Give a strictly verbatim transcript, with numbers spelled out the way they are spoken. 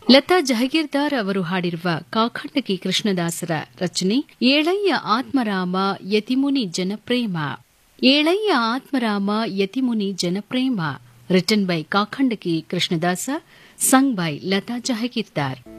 ಲತಾ ಜಹಗೀರ್ದಾರ್ ಅವರು ಹಾಡಿರುವ ಕಾಖಂಡಕಿ ಕೃಷ್ಣದಾಸರ ರಚನೆ ಏಳಯ್ಯ ಆತ್ಮರಾಮ ಯತಿಮುನಿ ಜನಪ್ರೇಮ. ಏಳಯ್ಯ ಆತ್ಮರಾಮ ಯತಿಮುನಿ ಜನಪ್ರೇಮ written by Kakhandaki Krishnadasa, sung by Lata Jahagirdar.